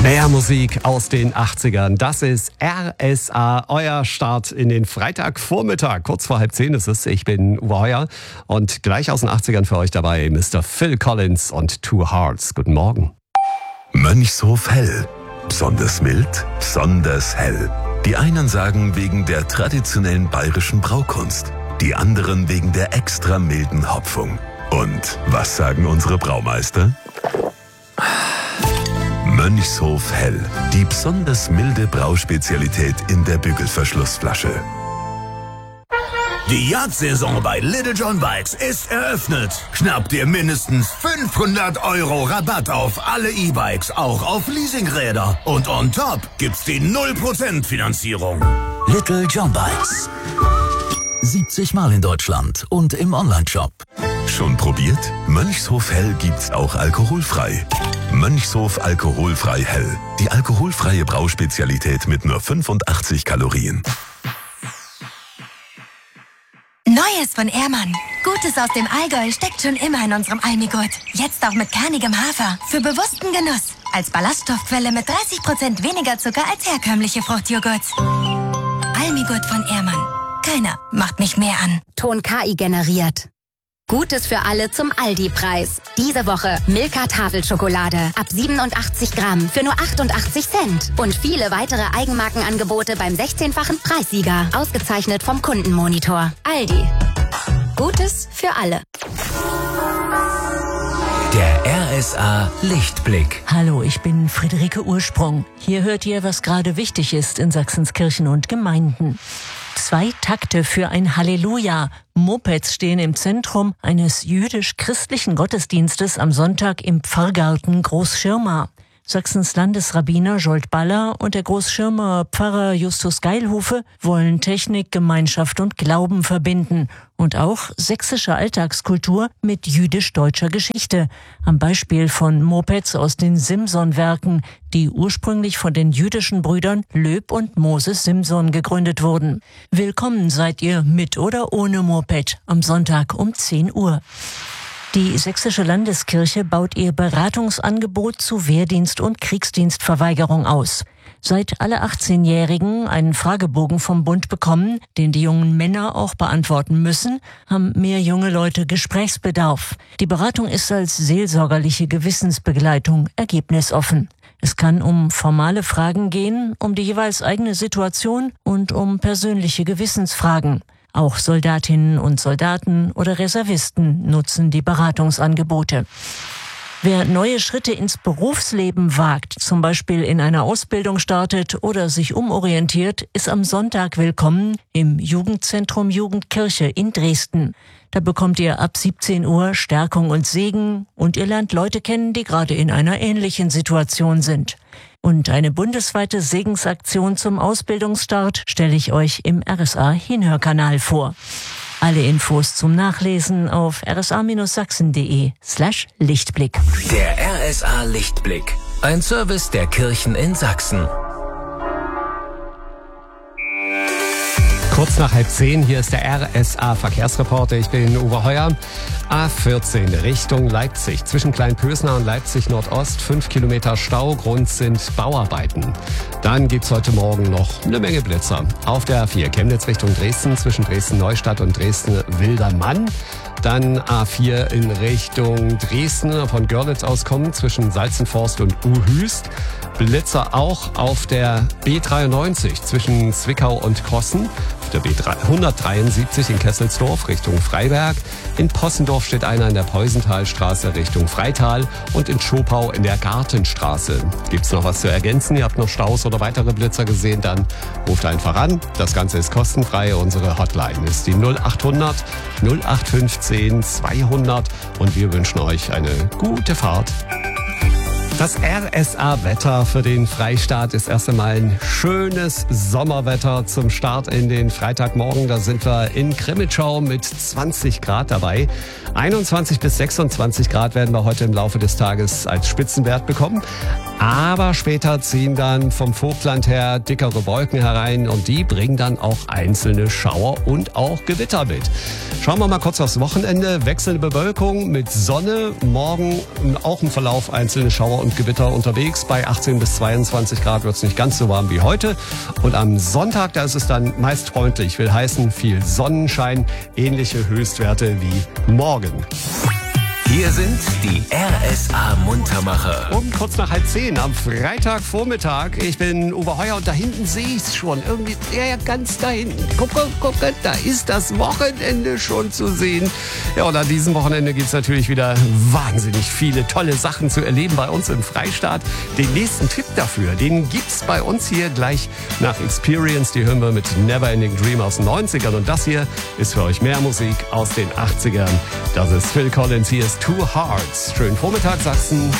Mehr Musik aus den 80ern. Das ist RSA, euer Start in den Freitagvormittag. Kurz vor 9:30 ist es. Ich bin Uwe Heuer und gleich aus den 80ern für euch dabei Mr. Phil Collins und Two Hearts. Guten Morgen. Mönchshof Hell. Besonders mild, besonders hell. Die einen sagen wegen der traditionellen bayerischen Braukunst, die anderen wegen der extra milden Hopfung. Und was sagen unsere Braumeister? Mönchshof Hell, die besonders milde Brauspezialität in der Bügelverschlussflasche. Die Jagdsaison bei Little John Bikes ist eröffnet. Schnapp dir mindestens 500 € Rabatt auf alle E-Bikes, auch auf Leasingräder. Und on top gibt's die 0% Finanzierung. Little John Bikes. 70 Mal in Deutschland und im Onlineshop. Schon probiert? Mönchshof Hell gibt's auch alkoholfrei. Mönchshof Alkoholfrei Hell. Die alkoholfreie Brauspezialität mit nur 85 Kalorien. Neues von Ehrmann. Gutes aus dem Allgäu steckt schon immer in unserem Almigurt. Jetzt auch mit kernigem Hafer. Für bewussten Genuss. Als Ballaststoffquelle mit 30% weniger Zucker als herkömmliche Fruchtjoghurts. Almigurt von Ehrmann. Keiner macht mich mehr an. Ton KI generiert. Gutes für alle zum Aldi-Preis. Diese Woche Milka Tafelschokolade ab 87 Gramm für nur 88 Cent. Und viele weitere Eigenmarkenangebote beim 16-fachen Preissieger. Ausgezeichnet vom Kundenmonitor. Aldi. Gutes für alle. Der RSA Lichtblick. Hallo, ich bin Friederike Ursprung. Hier hört ihr, was gerade wichtig ist in Sachsens Kirchen und Gemeinden. 2 Takte für ein Halleluja. Mopeds stehen im Zentrum eines jüdisch-christlichen Gottesdienstes am Sonntag im Pfarrgarten Großschirma. Sachsens Landesrabbiner Jolt Baller und der Großschirmer Pfarrer Justus Geilhufe wollen Technik, Gemeinschaft und Glauben verbinden und auch sächsische Alltagskultur mit jüdisch-deutscher Geschichte. Am Beispiel von Mopeds aus den Simson-Werken, die ursprünglich von den jüdischen Brüdern Löb und Moses Simson gegründet wurden. Willkommen seid ihr mit oder ohne Moped am Sonntag um 10 Uhr. Die Sächsische Landeskirche baut ihr Beratungsangebot zu Wehrdienst und Kriegsdienstverweigerung aus. Seit alle 18-Jährigen einen Fragebogen vom Bund bekommen, den die jungen Männer auch beantworten müssen, haben mehr junge Leute Gesprächsbedarf. Die Beratung ist als seelsorgerliche Gewissensbegleitung ergebnisoffen. Es kann um formale Fragen gehen, um die jeweils eigene Situation und um persönliche Gewissensfragen. Auch Soldatinnen und Soldaten oder Reservisten nutzen die Beratungsangebote. Wer neue Schritte ins Berufsleben wagt, zum Beispiel in einer Ausbildung startet oder sich umorientiert, ist am Sonntag willkommen im Jugendzentrum Jugendkirche in Dresden. Da bekommt ihr ab 17 Uhr Stärkung und Segen und ihr lernt Leute kennen, die gerade in einer ähnlichen Situation sind. Und eine bundesweite Segensaktion zum Ausbildungsstart stelle ich euch im RSA-Hinhörkanal vor. Alle Infos zum Nachlesen auf rsa-sachsen.de/Lichtblick. Der RSA Lichtblick. Ein Service der Kirchen in Sachsen. Kurz nach 9:30, hier ist der RSA-Verkehrsreporter. Ich bin Uwe Heuer. A14 Richtung Leipzig. Zwischen Kleinpösner und Leipzig Nordost 5 Kilometer Stau. Grund sind Bauarbeiten. Dann gibt's heute Morgen noch eine Menge Blitzer. Auf der A4 Chemnitz Richtung Dresden, zwischen Dresden-Neustadt und Dresden-Wildermann. Dann A4 in Richtung Dresden, von Görlitz aus kommen, zwischen Salzenforst und Uhüst. Blitzer auch auf der B93 zwischen Zwickau und Kossen. Auf der B173 in Kesselsdorf Richtung Freiberg. In Possendorf steht einer in der Peusenthalstraße Richtung Freital und in Schopau in der Gartenstraße. Gibt's noch was zu ergänzen? Ihr habt noch Staus oder weitere Blitzer gesehen? Dann ruft einfach an. Das Ganze ist kostenfrei. Unsere Hotline ist die 0800 0815 200 und wir wünschen euch eine gute Fahrt. Das RSA-Wetter für den Freistaat ist erst einmal ein schönes Sommerwetter zum Start in den Freitagmorgen. Da sind wir in Krimitschau mit 20 Grad dabei. 21 bis 26 Grad werden wir heute im Laufe des Tages als Spitzenwert bekommen. Aber später ziehen dann vom Vogtland her dickere Wolken herein und die bringen dann auch einzelne Schauer und auch Gewitter mit. Schauen wir mal kurz aufs Wochenende. Wechselnde Bewölkung mit Sonne. Morgen auch im Verlauf einzelne Schauer und und Gewitter unterwegs. Bei 18 bis 22 Grad wird es nicht ganz so warm wie heute. Und am Sonntag, da ist es dann meist freundlich. Will heißen, viel Sonnenschein, ähnliche Höchstwerte wie morgen. Hier sind die RSA-Muntermacher. Um kurz nach 9:30 am Freitagvormittag. Ich bin Uwe Heuer und da hinten sehe ich es schon. Irgendwie, ja, ganz da hinten. Guck, da ist das Wochenende schon zu sehen. Ja, und an diesem Wochenende gibt es natürlich wieder wahnsinnig viele tolle Sachen zu erleben bei uns im Freistaat. Den nächsten Tipp dafür, den gibt's bei uns hier gleich nach Experience. Die hören wir mit Neverending Dream aus den 90ern. Und das hier ist für euch mehr Musik aus den 80ern. Das ist Phil Collins, hier ist Two Hearts. Schönen Vormittag, Sachsen.